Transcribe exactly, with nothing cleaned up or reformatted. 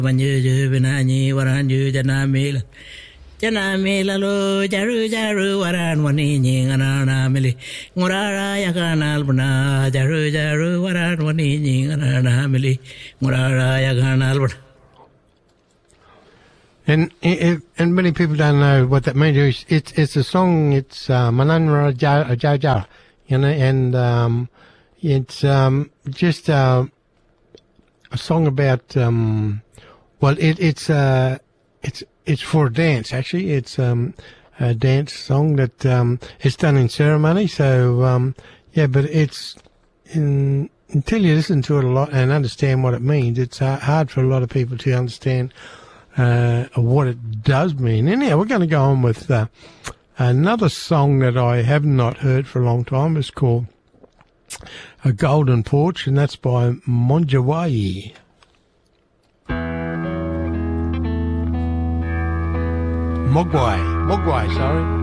Banjuju binani waranju janamil. Janamila lo jaru jaru waran wani nyingana mili. Ngurara yakanal buna jaru jaru waran wani nyingana mili. Ngurara yakanal buna. And and many people don't know what that means. It's it's, it's a song. It's uh, Mananra Jaja, you know, and um, it's um, just uh, a song about. Um, well, it, it's uh, it's it's for a dance. Actually, it's um, a dance song that um, it's done in ceremony. So um, yeah, but it's in, until you listen to it a lot and understand what it means, it's uh, hard for a lot of people to understand. Uh, what it does mean. Anyhow, we're going to go on with uh, another song that I have not heard for a long time. It's called A Golden Porch, and that's by Monjawai. Mogwai. Mogwai, sorry.